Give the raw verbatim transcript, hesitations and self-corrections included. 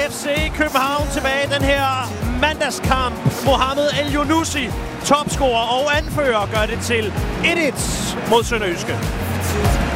F C København tilbage i den her mandagskamp. Mohamed El-Younousi, topscorer og anfører, gør det til et et mod Sønderjyske.